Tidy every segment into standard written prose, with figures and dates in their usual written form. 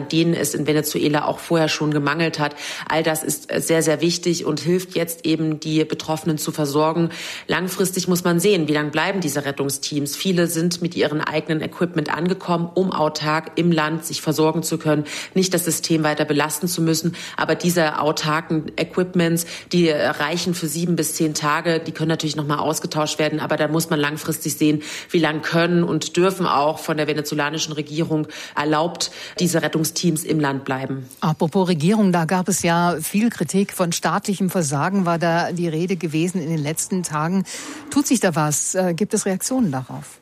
an denen es in Venezuela auch vorher schon gemangelt hat. All das ist sehr, sehr wichtig und hilft jetzt eben, die Betroffenen zu versorgen. Langfristig muss man sehen, wie lange bleiben diese Rettungsteams. Viele sind mit ihren eigenen Equipment angekommen, um autark im Land sich versorgen zu können, nicht das System weiter belasten zu müssen. Aber diese autarken Equipments, die reichen für 7 bis 10 Tage. Die können natürlich nochmal ausgetauscht werden, aber da muss man langfristig sehen, wie lange können und dürfen auch von der venezolanischen Regierung erlaubt diese Rettungsteams im Land bleiben. Apropos Regierung, da gab es ja viel Kritik von staatlichem Versagen, war da die Rede gewesen in den letzten Tagen. Tut sich da was? Gibt es Reaktionen darauf?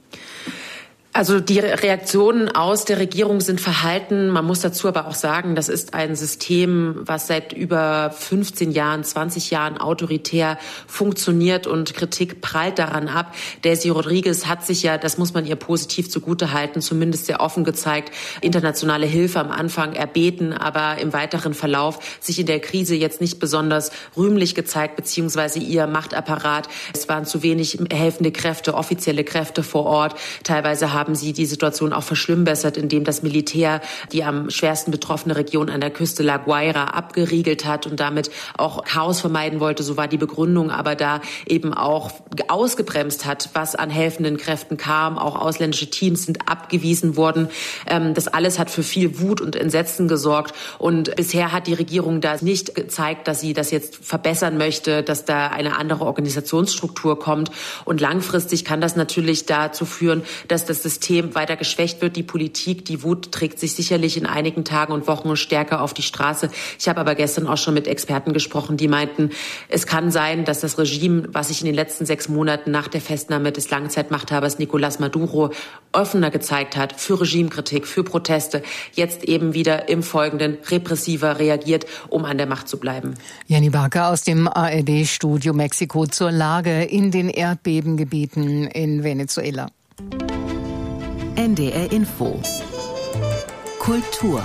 Also die Reaktionen aus der Regierung sind verhalten. Man muss dazu aber auch sagen, das ist ein System, was seit über 15 Jahren, 20 Jahren autoritär funktioniert und Kritik prallt daran ab. Delcy Rodriguez hat sich ja, das muss man ihr positiv zugutehalten, zumindest sehr offen gezeigt, internationale Hilfe am Anfang erbeten, aber im weiteren Verlauf sich in der Krise jetzt nicht besonders rühmlich gezeigt, beziehungsweise ihr Machtapparat. Es waren zu wenig helfende Kräfte, offizielle Kräfte vor Ort. Teilweise haben sie die Situation auch verschlimmbessert, indem das Militär die am schwersten betroffene Region an der Küste La Guaira abgeriegelt hat und damit auch Chaos vermeiden wollte. So war die Begründung, aber da eben auch ausgebremst hat, was an helfenden Kräften kam. Auch ausländische Teams sind abgewiesen worden. Das alles hat für viel Wut und Entsetzen gesorgt. Und bisher hat die Regierung da nicht gezeigt, dass sie das jetzt verbessern möchte, dass da eine andere Organisationsstruktur kommt. Und langfristig kann das natürlich dazu führen, dass das System weiter geschwächt wird. Die Politik, die Wut trägt sich sicherlich in einigen Tagen und Wochen stärker auf die Straße. Ich habe aber gestern auch schon mit Experten gesprochen, die meinten, es kann sein, dass das Regime, was sich in den letzten 6 Monaten nach der Festnahme des Langzeitmachthabers Nicolás Maduro offener gezeigt hat für Regimekritik, für Proteste, jetzt eben wieder im Folgenden repressiver reagiert, um an der Macht zu bleiben. Jenny Barker aus dem ARD-Studio Mexiko zur Lage in den Erdbebengebieten in Venezuela. NDR Info. Kultur.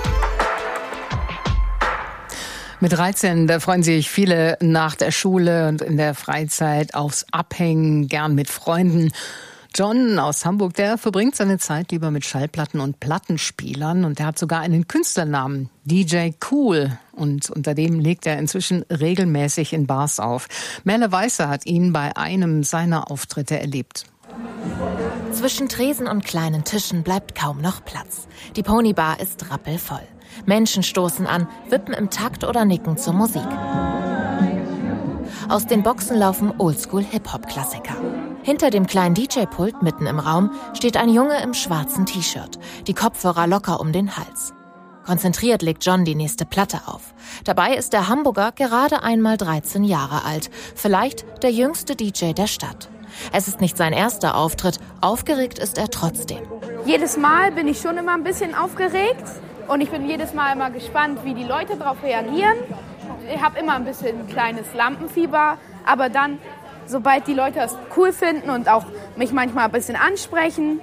Mit 13, da freuen sich viele nach der Schule und in der Freizeit aufs Abhängen, gern mit Freunden. John aus Hamburg, der verbringt seine Zeit lieber mit Schallplatten und Plattenspielern und der hat sogar einen Künstlernamen, DJ Cool. Und unter dem legt er inzwischen regelmäßig in Bars auf. Merle Weißer hat ihn bei einem seiner Auftritte erlebt. Zwischen Tresen und kleinen Tischen bleibt kaum noch Platz. Die Ponybar ist rappelvoll. Menschen stoßen an, wippen im Takt oder nicken zur Musik. Aus den Boxen laufen Oldschool-Hip-Hop-Klassiker. Hinter dem kleinen DJ-Pult mitten im Raum steht ein Junge im schwarzen T-Shirt, die Kopfhörer locker um den Hals. Konzentriert legt John die nächste Platte auf. Dabei ist der Hamburger gerade einmal 13 Jahre alt, vielleicht der jüngste DJ der Stadt. Es ist nicht sein erster Auftritt, aufgeregt ist er trotzdem. Jedes Mal bin ich schon immer ein bisschen aufgeregt und ich bin jedes Mal immer gespannt, wie die Leute darauf reagieren. Ich habe immer ein bisschen kleines Lampenfieber, aber dann, sobald die Leute es cool finden und auch mich manchmal ein bisschen ansprechen,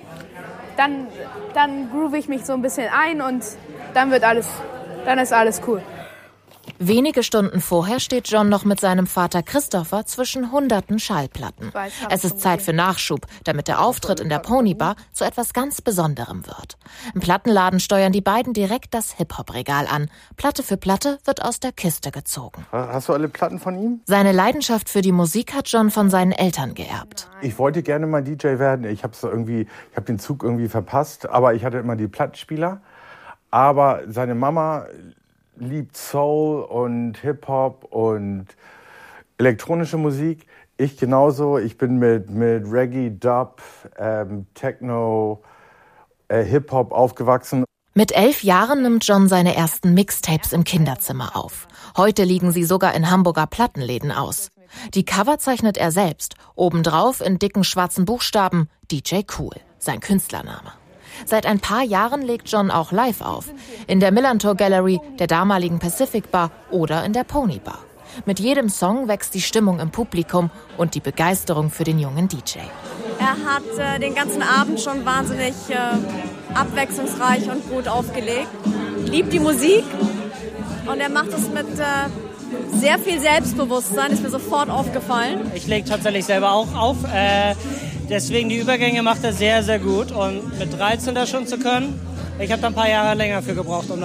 dann groove ich mich so ein bisschen ein und dann ist alles cool. Wenige Stunden vorher steht John noch mit seinem Vater Christopher zwischen hunderten Schallplatten. Es ist Zeit für Nachschub, damit der Auftritt in der Ponybar zu etwas ganz Besonderem wird. Im Plattenladen steuern die beiden direkt das Hip-Hop-Regal an. Platte für Platte wird aus der Kiste gezogen. Hast du alle Platten von ihm? Seine Leidenschaft für die Musik hat John von seinen Eltern geerbt. Ich wollte gerne mal DJ werden. Ich habe den Zug irgendwie verpasst, aber ich hatte immer die Plattenspieler. Aber seine Mama liebt Soul und Hip-Hop und elektronische Musik. Ich genauso. Ich bin mit Reggae, Dub, Techno, Hip-Hop aufgewachsen. Mit 11 Jahren nimmt John seine ersten Mixtapes im Kinderzimmer auf. Heute liegen sie sogar in Hamburger Plattenläden aus. Die Cover zeichnet er selbst. Obendrauf in dicken schwarzen Buchstaben DJ Cool, sein Künstlername. Seit ein paar Jahren legt John auch live auf. In der Millantor Gallery, der damaligen Pacific Bar oder in der Pony Bar. Mit jedem Song wächst die Stimmung im Publikum und die Begeisterung für den jungen DJ. Er hat den ganzen Abend schon wahnsinnig abwechslungsreich und gut aufgelegt. Liebt die Musik und er macht es mit sehr viel Selbstbewusstsein, ist mir sofort aufgefallen. Ich lege tatsächlich selber auch auf. Deswegen die Übergänge macht er sehr, sehr gut. Und mit 13 das schon zu können, ich habe da ein paar Jahre länger für gebraucht, um